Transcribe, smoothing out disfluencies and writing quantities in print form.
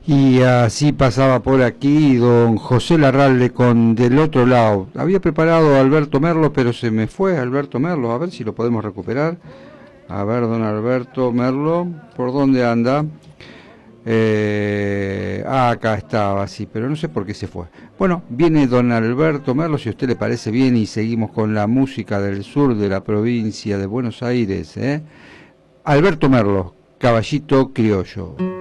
Y así pasaba por aquí don José Larralde con Del Otro Lado. Había preparado a Alberto Merlo, pero se me fue Alberto Merlo. A ver si lo podemos recuperar. A ver, don Alberto Merlo, ¿por dónde anda? Acá estaba, sí, pero no sé por qué se fue. Bueno, viene don Alberto Merlo, si a usted le parece bien, y seguimos con la música del sur de la provincia de Buenos Aires. Alberto Merlo, Caballito Criollo.